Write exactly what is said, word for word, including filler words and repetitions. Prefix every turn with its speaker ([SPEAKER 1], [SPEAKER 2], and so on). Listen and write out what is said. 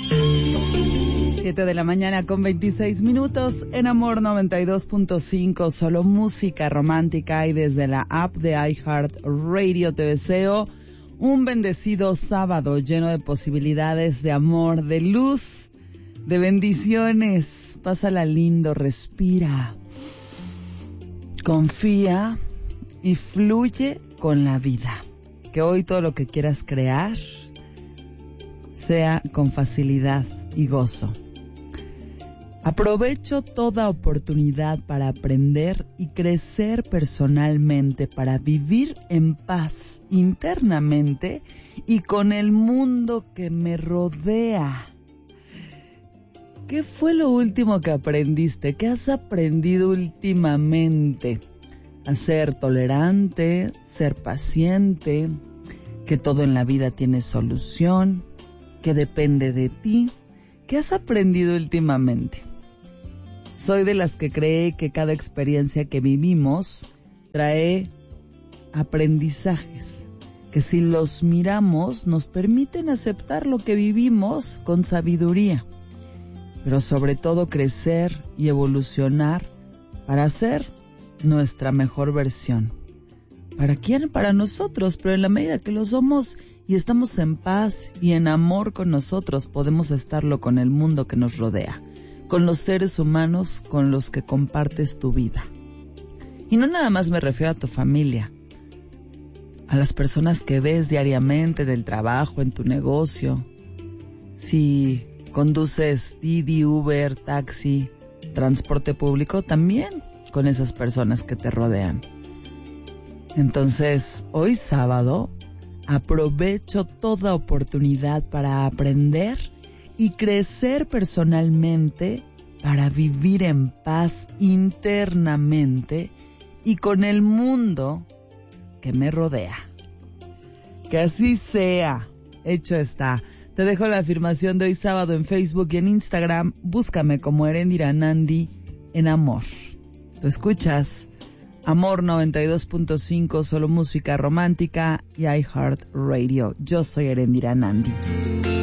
[SPEAKER 1] siete de la mañana con veintiséis minutos en Amor noventa y dos punto cinco, solo música romántica, y desde la app de iHeartRadio te deseo un bendecido sábado lleno de posibilidades, de amor, de luz, de bendiciones. Pásala lindo, respira, confía y fluye con la vida. Que hoy todo lo que quieras crear sea con facilidad y gozo. Aprovecho toda oportunidad para aprender y crecer personalmente, para vivir en paz internamente y con el mundo que me rodea. ¿Qué fue lo último que aprendiste? ¿Qué has aprendido últimamente? A ser tolerante, ser paciente, que todo en la vida tiene solución, que depende de ti. ¿Qué has aprendido últimamente? Soy de las que cree que cada experiencia que vivimos trae aprendizajes, que si los miramos nos permiten aceptar lo que vivimos con sabiduría, pero sobre todo crecer y evolucionar para ser nuestra mejor versión. ¿Para quién? Para nosotros, pero en la medida que lo somos y estamos en paz y en amor con nosotros, podemos estarlo con el mundo que nos rodea, con los seres humanos con los que compartes tu vida. Y no nada más me refiero a tu familia, a las personas que ves diariamente del trabajo, en tu negocio. Si conduces Didi, Uber, taxi, transporte público, también con esas personas que te rodean. Entonces, hoy sábado, aprovecho toda oportunidad para aprender y crecer personalmente, para vivir en paz internamente y con el mundo que me rodea. Que así sea. Hecho está. Te dejo la afirmación de hoy sábado en Facebook y en Instagram. Búscame como Erendira Nandi en Amor. Tú escuchas Amor noventa y dos punto cinco, solo música romántica, y iHeartRadio. Yo soy Erendira Nandi.